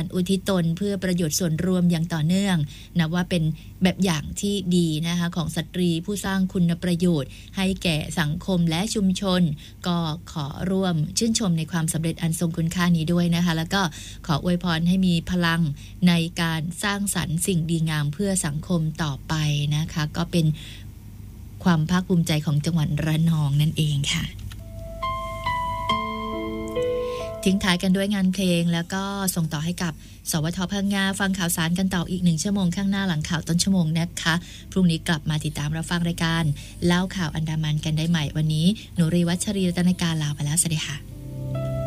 อุทิศตนเพื่อประโยชน์ส่วนรวมอย่างต่อเนื่องนับว่าเป็นแบบอย่างที่ดีนะคะของสตรีผู้สร้างคุณประโยชน์ให้แก่สังคมและชุมชนก็ขอร่วมชื่นชมในความสำเร็จอันทรงคุณค่านี้ด้วยนะคะแล้วก็ขออวยพรให้มีพลังในการสร้างสรรค์สิ่งดีงามเพื่อสังคมต่อไปนะคะก็เป็นความภาคภูมิใจของจังหวัดระนองนั่นเองค่ะทิ้งท้ายกันด้วยงานเพลงแล้วก็ส่งต่อให้กับสวท.พังงาฟังข่าวสารกันต่ออีก1ชั่วโมงข้างหน้าหลังข่าวต้นชั่วโมงนะคะพรุ่งนี้กลับมาติดตามรับฟังรายการเล่าข่าวอันดามันกันได้ใหม่วันนี้หนูรีวัชรีรัตนการลาไปแล้วสวัสดีค่ะ